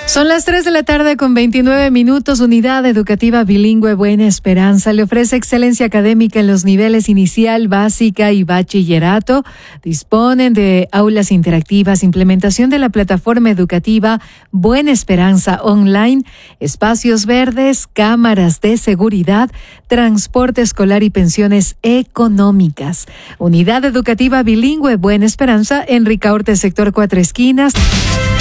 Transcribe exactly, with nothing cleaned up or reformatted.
Son las tres de la tarde con veintinueve minutos. Unidad Educativa Bilingüe Buena Esperanza le ofrece excelencia académica en los niveles inicial, básica y bachillerato. Disponen de aulas interactivas, implementación de la plataforma educativa Buena Esperanza Online, espacios verdes, cámaras de seguridad, transporte escolar y pensiones económicas. Unidad Educativa Bilingüe Buena Esperanza en Ricaurte, sector Cuatro Esquinas.